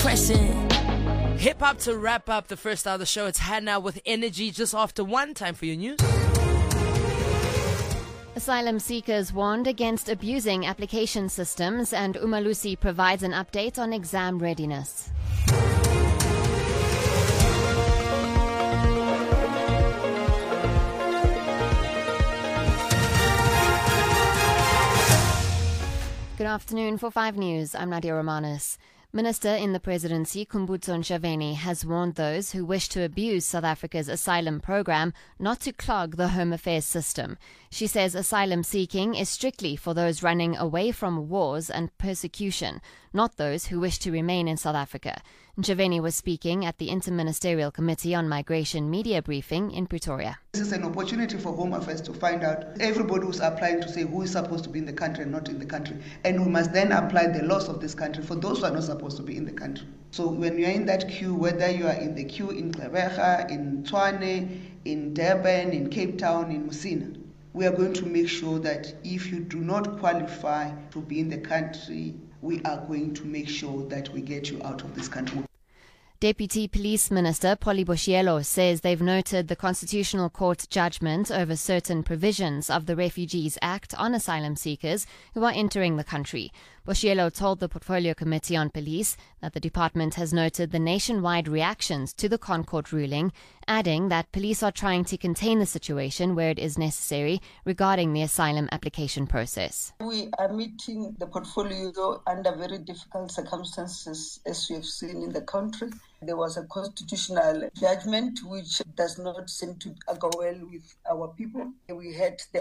pressing. Hip hop to wrap up the first hour of the show. It's Had Now with Energy just after 1. Time for your news. Asylum seekers warned against abusing application systems, and Umalusi provides an update on exam readiness. Good afternoon. For 5 News, I'm Nadia Romanis. Minister in the Presidency, Khumbudzo Ntshavheni, has warned those who wish to abuse South Africa's asylum program not to clog the Home Affairs system. She says asylum seeking is strictly for those running away from wars and persecution, not those who wish to remain in South Africa. Ntshavheni was speaking at the Interministerial Committee on Migration media briefing in Pretoria. This is an opportunity for Home Affairs to find out everybody who's applying to say who is supposed to be in the country and not in the country. And we must then apply the laws of this country for those who are not supposed to be in the country. So when you are in that queue, whether you are in the queue in Gqeberha, in Tshwane, in Durban, in Cape Town, in Musina, we are going to make sure that if you do not qualify to be in the country, we are going to make sure that we get you out of this country. Deputy Police Minister Polly Boshielo says they've noted the Constitutional Court judgment over certain provisions of the Refugees Act on asylum seekers who are entering the country. Boshielo told the Portfolio Committee on Police that the department has noted the nationwide reactions to the ConCourt ruling, adding that police are trying to contain the situation where it is necessary regarding the asylum application process. We are meeting the portfolio under very difficult circumstances, as we have seen in the country. There was a constitutional judgment which does not seem to go well with our people. We had the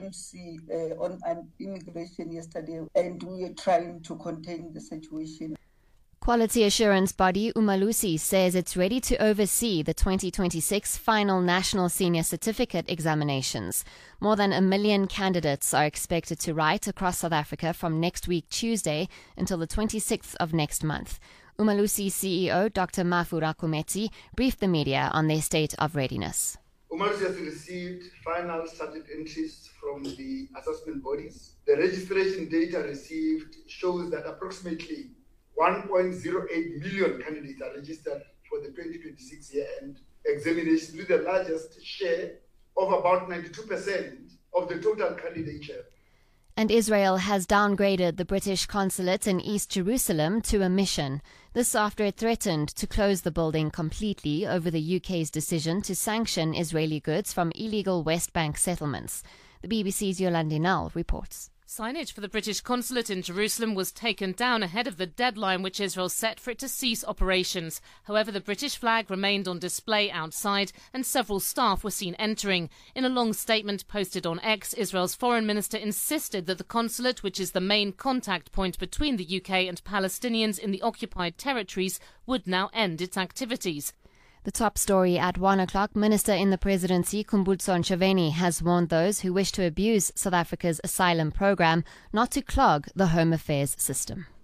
IMC on immigration yesterday, and we are trying to contain the situation. Quality assurance body Umalusi says it's ready to oversee the 2026 final National Senior Certificate examinations. More than 1 million candidates are expected to write across South Africa from next week Tuesday until the 26th of next month. Umalusi CEO Dr. Mafu Rakometsi briefed the media on their state of readiness. Umalusi has received final subject entries from the assessment bodies. The registration data received shows that approximately 1.08 million candidates are registered for the 2026 year-end examination, with the largest share of about 92% of the total candidature. And Israel has downgraded the British consulate in East Jerusalem to a mission. This after it threatened to close the building completely over the UK's decision to sanction Israeli goods from illegal West Bank settlements. The BBC's Yolande Nall reports. Signage for the British consulate in Jerusalem was taken down ahead of the deadline which Israel set for it to cease operations. However, the British flag remained on display outside and several staff were seen entering. In a long statement posted on X, Israel's foreign minister insisted that the consulate, which is the main contact point between the UK and Palestinians in the occupied territories, would now end its activities. The top story at 1 o'clock, Minister in the Presidency Khumbudzo Ntshavheni has warned those who wish to abuse South Africa's asylum program not to clog the Home Affairs system.